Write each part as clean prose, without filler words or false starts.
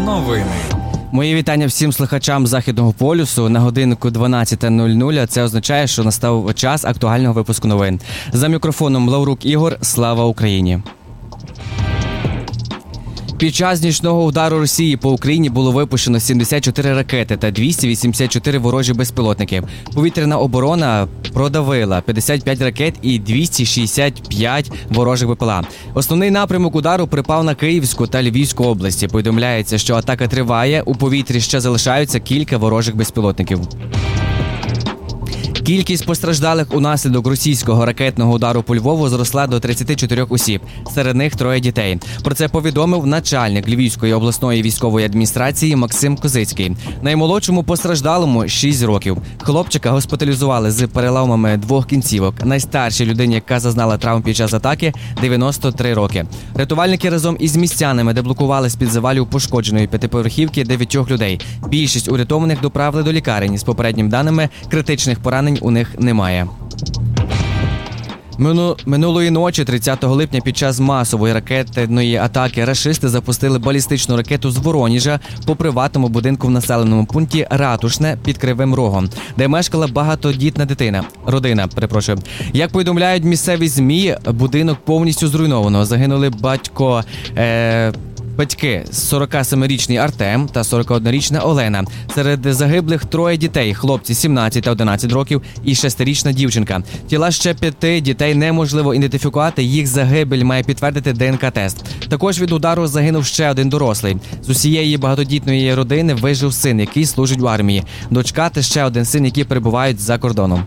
Новини. Мої вітання всім слухачам Західного полюсу. На годиннику 12:00. Це означає, що настав час актуального випуску новин. За мікрофоном Лаврук Ігор. Слава Україні! Під час нічного удару Росії по Україні було випущено 74 ракети та 284 ворожі безпілотники. Повітряна оборона продавила 55 ракет і 265 ворожих БПЛА. Основний напрямок удару припав на Київську та Львівську області. Повідомляється, що атака триває, у повітрі ще залишаються кілька ворожих безпілотників. Кількість постраждалих унаслідок російського ракетного удару по Львову зросла до 34 осіб, серед них 3 дітей. Про це повідомив начальник Львівської обласної військової адміністрації Максим Козицький. Наймолодшому постраждалому 6 років. Хлопчика госпіталізували з переламами 2 кінцівок. Найстаршій людині, яка зазнала травм під час атаки, 93 роки. Рятувальники разом із містянами деблокували з-під завалів пошкодженої 5-поверхівки 9 людей. Більшість урятованих доправили до лікарень. З попередніми даними, критичних поранень у них немає. Минулої ночі, 30 липня, під час масової ракетної атаки рашисти запустили балістичну ракету з Воронежа по приватному будинку в населеному пункті Ратушне під Кривим Рогом, де мешкала багатодітна родина. Як повідомляють місцеві ЗМІ, будинок повністю зруйновано. Загинули батьки 47-річний Артем та 41-річна Олена. Серед загиблих 3 дітей – хлопці 17 та 11 років і 6-річна дівчинка. Тіла ще 5 дітей неможливо ідентифікувати, їх загибель має підтвердити ДНК-тест. Також від удару загинув ще 1 дорослий. З усієї багатодітної родини вижив син, який служить в армії, дочка та ще 1 син, які перебувають за кордоном.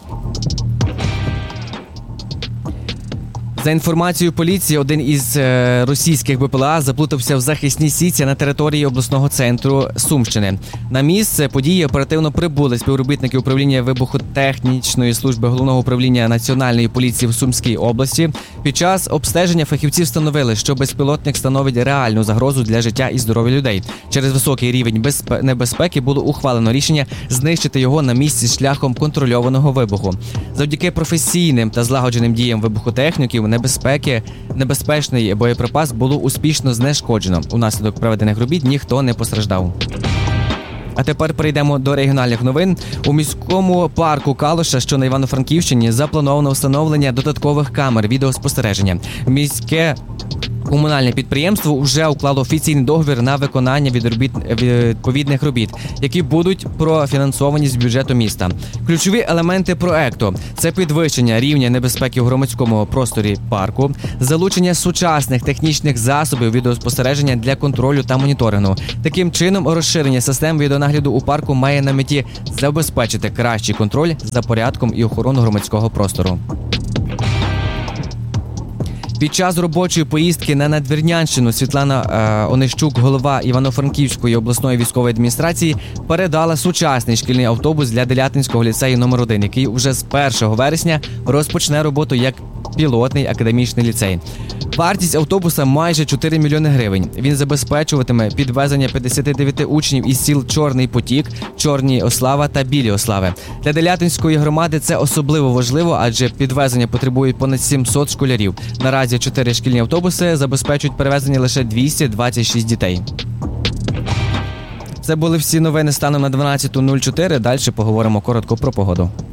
За інформацією поліції, один із російських БПЛА заплутався в захисній сітці на території обласного центру Сумщини. На місце події оперативно прибули співробітники управління вибухотехнічної служби Головного управління Національної поліції в Сумській області. Під час обстеження фахівці встановили, що безпілотник становить реальну загрозу для життя і здоров'я людей. Через високий рівень небезпеки було ухвалено рішення знищити його на місці шляхом контрольованого вибуху. Завдяки професійним та злагодженим діям вибухотехніків небезпечний боєприпас було успішно знешкоджено. Унаслідок проведених робіт ніхто не постраждав. А тепер перейдемо до регіональних новин. У міському парку Калуша, що на Івано-Франківщині, заплановано встановлення додаткових камер відеоспостереження. Міське комунальне підприємство вже уклало офіційний договір на виконання відповідних робіт, які будуть профінансовані з бюджету міста. Ключові елементи проекту – це підвищення рівня небезпеки у громадському просторі парку, залучення сучасних технічних засобів відеоспостереження для контролю та моніторингу. Таким чином, розширення систем відеонагляду у парку має на меті забезпечити кращий контроль за порядком і охорону громадського простору. Під час робочої поїздки на Надвірнянщину Світлана Онищук, голова Івано-Франківської обласної військової адміністрації, передала сучасний шкільний автобус для Делятинського ліцею номер 1, який вже з 1 вересня розпочне роботу як пілотний академічний ліцей. Вартість автобуса майже 4 мільйони гривень. Він забезпечуватиме підвезення 59 учнів із сіл Чорний Потік, Чорні Ослава та Білі Ослави. Для Делятинської громади це особливо важливо, адже підвезення потребує понад 700 школярів. Наразі 4 шкільні автобуси забезпечують перевезення лише 226 дітей. Це були всі новини станом на 12:04. Далі поговоримо коротко про погоду.